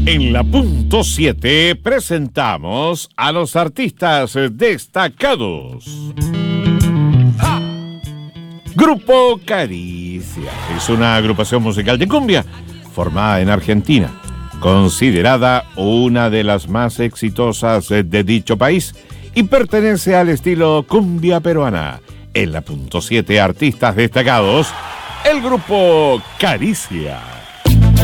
En la punto 7 presentamos a los artistas destacados. ¡Ja! Grupo Caricia es una agrupación musical de cumbia formada en Argentina, considerada una de las más exitosas de dicho país y pertenece al estilo cumbia peruana. En la punto 7 artistas destacados, el grupo Caricia.